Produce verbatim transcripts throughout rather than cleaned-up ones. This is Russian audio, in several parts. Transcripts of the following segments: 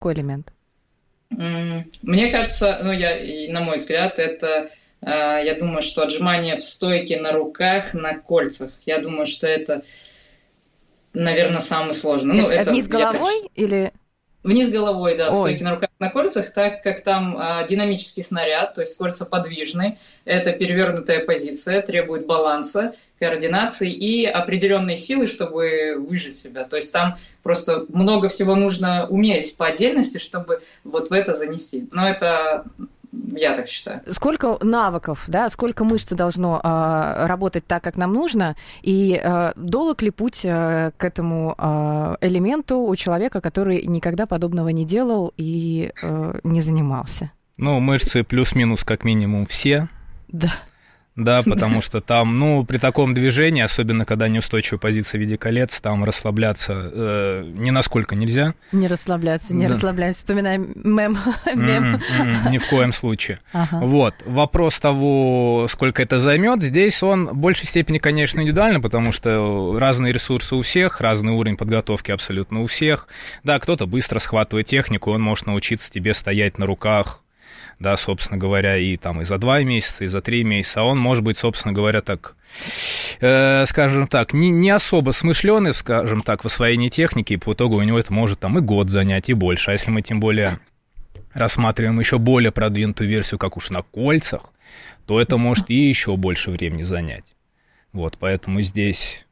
Какой элемент? Мне кажется, ну, я, на мой взгляд, это, я думаю, что отжимание в стойке на руках, на кольцах. Я думаю, что это, наверное, самое сложное. Это, ну, это вниз головой так... или... Вниз головой, да, в Ой. стойке на руках, на кольцах, так как там а, динамический снаряд, то есть кольца подвижны, это перевернутая позиция, требует баланса, координации и определенной силы, чтобы выжить себя. То есть там просто много всего нужно уметь по отдельности, чтобы вот в это занести. Но это... Я так считаю. Сколько навыков, да, сколько мышц должно э, работать так, как нам нужно, и э, долг ли путь э, к этому э, элементу у человека, который никогда подобного не делал и э, не занимался? Ну, мышцы плюс-минус как минимум все. Да. Да, потому что там, ну, при таком движении, особенно когда неустойчивая позиция в виде колец, там расслабляться э, ни насколько нельзя. Не расслабляться, не да. расслабляюсь. Вспоминаем мем. мем. Mm-mm, ни в коем случае. Ага. Вот. Вопрос того, сколько это займет, здесь он в большей степени, конечно, индивидуально, потому что разные ресурсы у всех, разный уровень подготовки абсолютно у всех. Да, кто-то быстро схватывает технику, он может научиться тебе стоять на руках, да, собственно говоря, и там и за два месяца, и за три месяца, а он может быть, собственно говоря, так, э, скажем так, не, не особо смышленый, скажем так, в освоении техники, и по итогу у него это может там и год занять, и больше. А если мы тем более рассматриваем еще более продвинутую версию, как уж на кольцах, то это может и еще больше времени занять. Вот, поэтому здесь...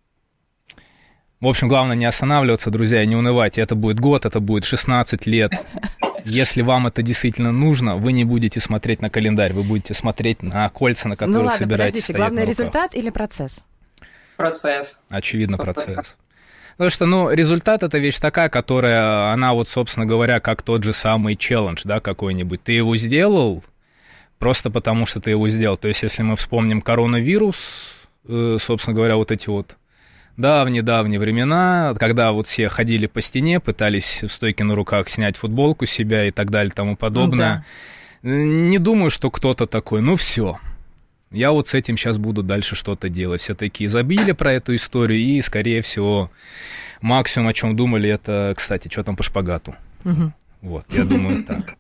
В общем, главное не останавливаться, друзья, не унывайте. Это будет год, это будет шестнадцать лет. Если вам это действительно нужно, вы не будете смотреть на календарь, вы будете смотреть на кольца, на которых ну, ладно, собираетесь подождите, стоять главный на руках. результат или процесс? Процесс. Очевидно, процесс. Потому что, ну, результат — это вещь такая, которая, она вот, собственно говоря, как тот же самый челлендж, да, какой-нибудь. Ты его сделал просто потому, что ты его сделал. То есть, если мы вспомним коронавирус, собственно говоря, вот эти вот давние-давние времена, когда вот все ходили по стене, пытались в стойке на руках снять футболку с себя и так далее и тому подобное. Ну, да. Не думаю, что кто-то такой, ну все, я вот с этим сейчас буду дальше что-то делать. Все такие забили про эту историю и, скорее всего, максимум, о чем думали, это, кстати, что там по шпагату. Угу. Вот, я думаю, так.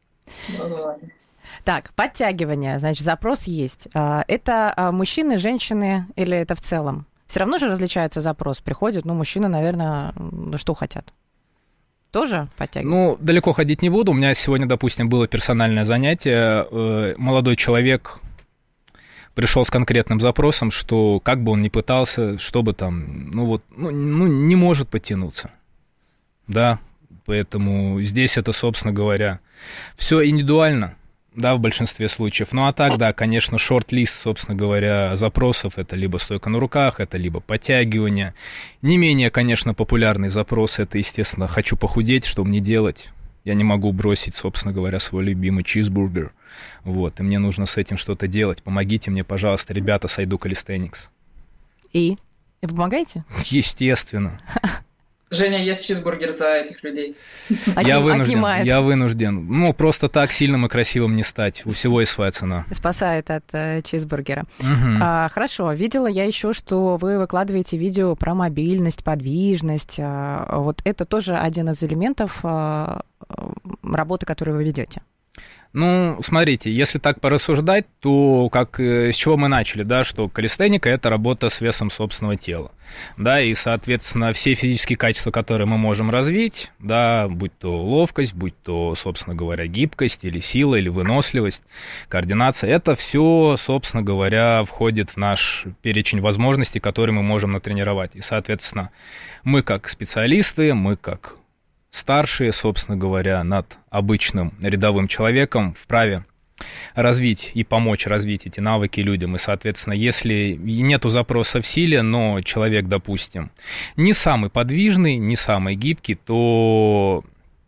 Так, подтягивание, значит, запрос есть. Это мужчины, женщины или это в целом? Все равно же различается запрос. Приходят, ну, мужчины, наверное, что хотят? Тоже подтягивать? Ну, далеко ходить не буду. У меня сегодня, допустим, было персональное занятие. Молодой человек пришел с конкретным запросом, что как бы он ни пытался, чтобы там, ну вот, ну, ну не может подтянуться. Да, поэтому здесь это, собственно говоря, все индивидуально. Да, в большинстве случаев. Ну, а так, да, конечно, шорт-лист, собственно говоря, запросов, это либо стойка на руках, это либо подтягивание. Не менее, конечно, популярный запрос, это, естественно, хочу похудеть, что мне делать? Я не могу бросить, собственно говоря, свой любимый чизбургер. Вот, и мне нужно с этим что-то делать. Помогите мне, пожалуйста, ребята, сойду калистеникс. И? И вы помогаете? Естественно. Женя, есть чизбургер за этих людей. Я вынужден, я вынужден. Ну, просто так сильным и красивым не стать. У всего есть своя цена. Спасает от э, чизбургера. Угу. А, хорошо. Видела я еще, что вы выкладываете видео про мобильность, подвижность. А, вот это тоже один из элементов а, работы, которую вы ведете. Ну, смотрите, если так порассуждать, то как с чего мы начали, да, что калистеника — это работа с весом собственного тела, да, и, соответственно, все физические качества, которые мы можем развить, да, будь то ловкость, будь то, собственно говоря, гибкость или сила, или выносливость, координация, это все, собственно говоря, входит в наш перечень возможностей, которые мы можем натренировать, и, соответственно, мы как специалисты, мы как старшие, собственно говоря, над обычным рядовым человеком вправе развить и помочь развить эти навыки людям. И, соответственно, если нету запроса в силе, но человек, допустим, не самый подвижный, не самый гибкий, то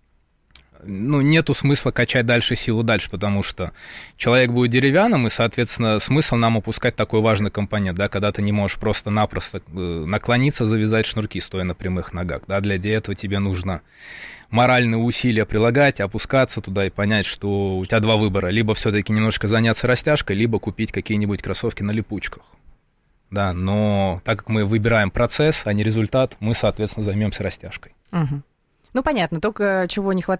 ну, нету смысла качать дальше силу дальше, потому что человек будет деревянным, и, соответственно, смысл нам упускать такой важный компонент, да, когда ты не можешь просто-напросто наклониться, завязать шнурки, стоя на прямых ногах, да, для этого тебе нужно моральные усилия прилагать, опускаться туда и понять, что у тебя два выбора, либо все-таки немножко заняться растяжкой, либо купить какие-нибудь кроссовки на липучках, да, но так как мы выбираем процесс, а не результат, мы, соответственно, займемся растяжкой. Угу. Ну, понятно, только чего не хватает